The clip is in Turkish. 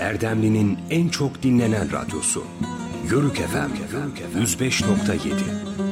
Erdemli'nin en çok dinlenen radyosu. Yörük FM 105.7.